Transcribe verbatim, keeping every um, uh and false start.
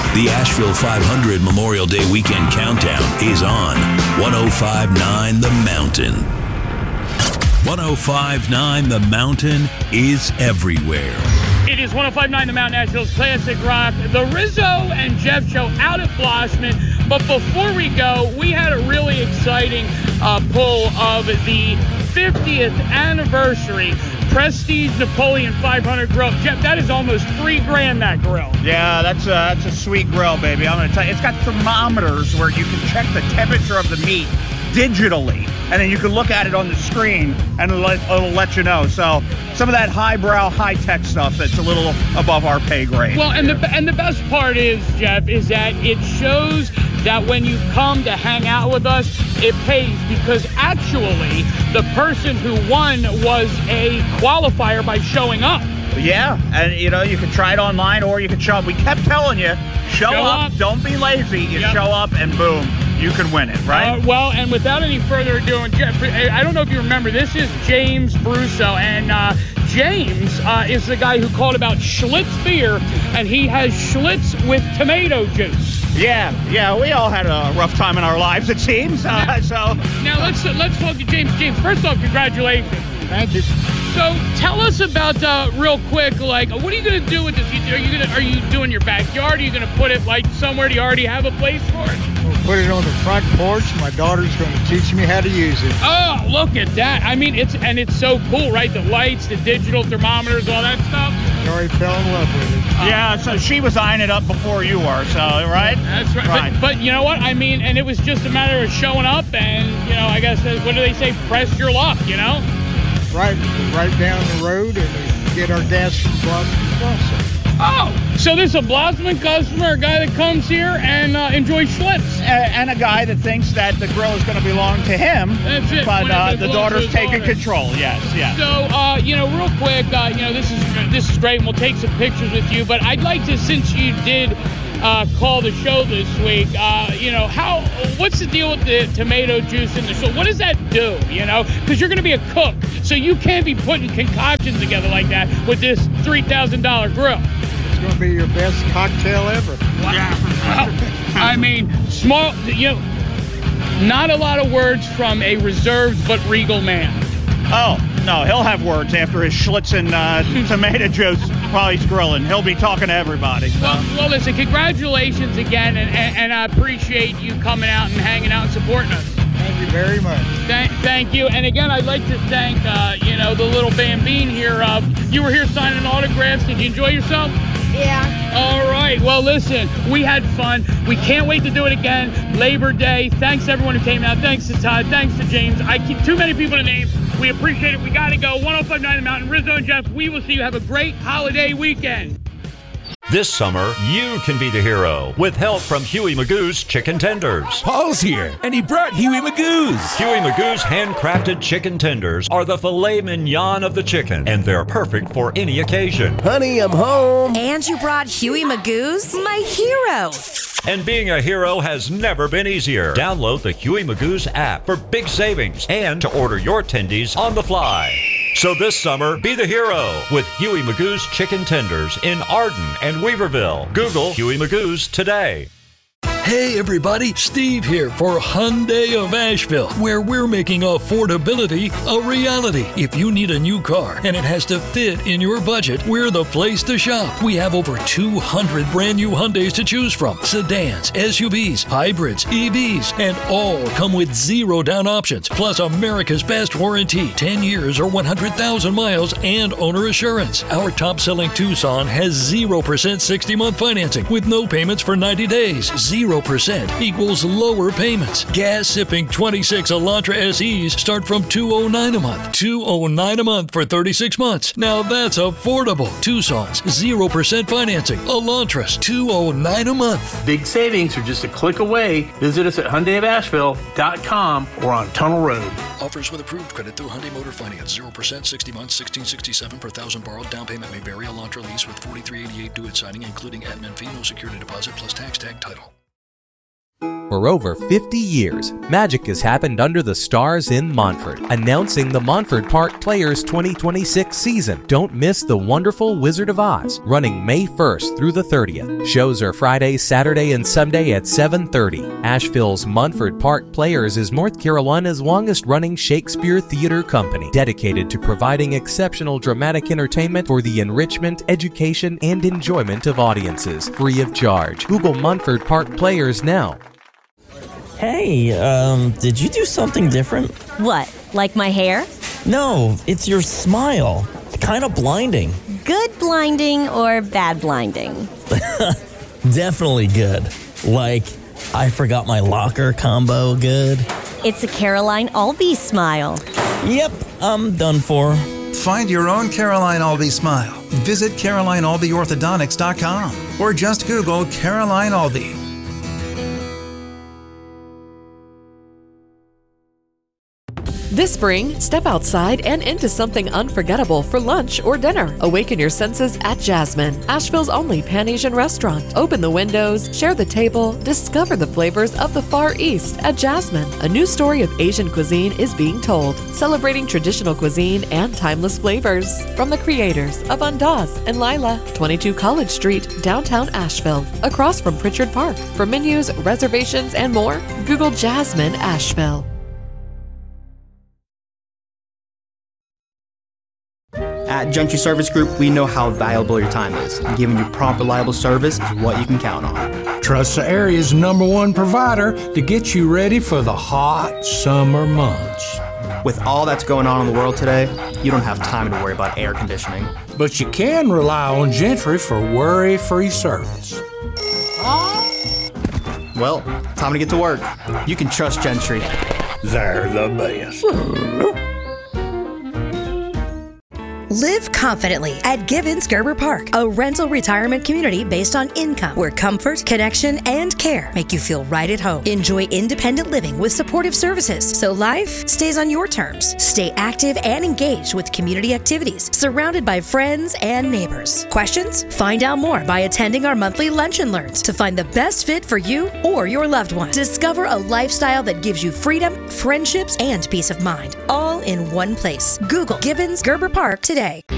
The Asheville five hundred Memorial Day Weekend Countdown is on one oh five point nine The Mountain. one oh five point nine The Mountain is everywhere. It is one oh five point nine The Mountain, Asheville's Classic Rock. The Rizzo and Jeff Show out at Blossman. But before we go, we had a really exciting uh, pull of the fiftieth anniversary Prestige Napoleon five hundred grill. Jeff, that is almost three grand, that grill. Yeah, that's a, that's a sweet grill, baby. I'm going to tell you, it's got thermometers where you can check the temperature of the meat digitally, and then you can look at it on the screen, and it'll let, it'll let you know. So some of that highbrow, high-tech stuff that's a little above our pay grade. Well, and the and the best part is, Jeff, is that it shows that when you come to hang out with us, it pays, because actually the person who won was a qualifier by showing up. Yeah, and you know, you can try it online or you can show up. We kept telling you, show, Show up, up. don't be lazy. You Yep. show up and boom, you can win it, right? Uh, well, and without any further ado, and Jeff, I don't know if you remember, this is James Brusso, and uh, James uh, is the guy who called about Schlitz beer, and he has Schlitz with tomato juice. Yeah, yeah, we all had a rough time in our lives, it seems. Uh, Yeah. so Now let's uh, let's talk to James. James, first off, congratulations. thank you. So tell us about uh, real quick, like, what are you gonna do with this? You, are you gonna are you doing your backyard? Are you gonna put it like somewhere? Do you already have a place for it? We'll put it on the front porch. My daughter's going to teach me how to use it. Oh, look at that! I mean, it's and it's so cool, right? The lights, the digital thermometers, all that stuff. I already fell in love with it. Yeah, so she was eyeing it up before you were, so, right? That's right. Right. But, but you know what? I mean, and it was just a matter of showing up and, you know, I guess, uh, what do they say? Press your luck, you know? Right, right down the road, and we get our gas from Blossom also. Oh, so this is a Blossman customer, a guy that comes here and uh, enjoys Schlitz. A- And a guy that thinks that the grill is going to belong to him, That's it. but When it uh, the belongs to daughter's his taking daughter. control. Yes, yes. So, uh, you know, real quick, uh, you know, this is this is great, and we'll take some pictures with you. But I'd like to, since you did uh, call the show this week, uh, you know, how what's the deal with the tomato juice in the show? What does that do? You know, because you're going to be a cook, so you can't be putting concoctions together like that with this three thousand dollar grill. It's going to be your best cocktail ever. Wow. I mean, small, you know, not a lot of words from a reserved but regal man. Oh, no, he'll have words after his Schlitz and uh, tomato juice while he's grilling. He'll be talking to everybody. So. Well, well, listen, congratulations again, and, and, and I appreciate you coming out and hanging out and supporting us. Thank you very much. Thank, thank you. And again, I'd like to thank, uh, you know, the little Bambine here. Uh, you were here signing autographs. Did you enjoy yourself? Yeah. All right. Well, listen, we had fun. We can't wait to do it again. Labor Day. Thanks to everyone who came out. Thanks to Todd. Thanks to James. I keep too many people to name. We appreciate it. We got to go. one oh five point nine The Mountain. Rizzo and Jeff, we will see you. Have a great holiday weekend. This summer, you can be the hero with help from Huey Magoo's Chicken Tenders. Paul's here, and he brought Huey Magoo's. Huey Magoo's handcrafted chicken tenders are the filet mignon of the chicken, and they're perfect for any occasion. Honey, I'm home. And you brought Huey Magoo's? My hero. And being a hero has never been easier. Download the Huey Magoo's app for big savings and to order your tendies on the fly. So this summer, be the hero with Huey Magoo's Chicken Tenders in Arden and Weaverville. Google Huey Magoo's today. Hey everybody, Steve here for Hyundai of Asheville, where we're making affordability a reality. If you need a new car and it has to fit in your budget, we're the place to shop. We have over two hundred brand new Hyundais to choose from. Sedans, S U Vs, hybrids, E Vs, and all come with zero down options, plus America's best warranty, ten years or one hundred thousand miles, and owner assurance. Our top-selling Tucson has zero percent sixty-month financing with no payments for ninety days. zero percent equals lower payments. Gas-sipping twenty-six Elantra S Es start from two hundred nine dollars a month. two hundred nine dollars a month for thirty-six months. Now that's affordable. Tucson's zero percent financing. Elantra's two hundred nine dollars a month. Big savings are just a click away. Visit us at Hyundai of Asheville dot com or on Tunnel Road. Offers with approved credit through Hyundai Motor Finance. zero percent, sixty months, sixteen sixty-seven per thousand borrowed. Down payment may vary. Elantra lease with forty-three eighty-eight due at signing, including admin fee, no security deposit, plus tax tag title. For over fifty years, magic has happened under the stars in Montford. Announcing the Montford Park Players twenty twenty-six season. Don't miss the wonderful Wizard of Oz, running May first through the thirtieth. Shows are Friday, Saturday, and Sunday at seven thirty. Asheville's Montford Park Players is North Carolina's longest-running Shakespeare theater company, dedicated to providing exceptional dramatic entertainment for the enrichment, education, and enjoyment of audiences, free of charge. Google Montford Park Players now. Hey, um, did you do something different? What, like my hair? No, it's your smile. It's kind of blinding. Good blinding or bad blinding? Definitely good. Like, I forgot my locker combo good. It's a Caroline Albee smile. Yep, I'm done for. Find your own Caroline Albee smile. Visit Caroline Albee Orthodontics dot com or just Google Caroline Albee. This spring, step outside and into something unforgettable for lunch or dinner. Awaken your senses at Jasmine, Asheville's only Pan-Asian restaurant. Open the windows, share the table, discover the flavors of the Far East at Jasmine. A new story of Asian cuisine is being told, celebrating traditional cuisine and timeless flavors. From the creators of Andaz and Lila, twenty-two College Street, downtown Asheville, across from Pritchard Park. For menus, reservations, and more, Google Jasmine Asheville. At Gentry Service Group, we know how valuable your time is, and giving you prompt, reliable service is what you can count on. Trust the area's number one provider to get you ready for the hot summer months. With all that's going on in the world today, you don't have time to worry about air conditioning. But you can rely on Gentry for worry-free service. Well, time to get to work. You can trust Gentry. They're the best. Live confidently at Gibbons Gerber Park, a rental retirement community based on income, where comfort, connection, and care make you feel right at home. Enjoy independent living with supportive services, so life stays on your terms. Stay active and engaged with community activities, surrounded by friends and neighbors. Questions? Find out more by attending our monthly lunch and learns to find the best fit for you or your loved one. Discover a lifestyle that gives you freedom, friendships, and peace of mind, all in one place. Google Gibbons Gerber Park today.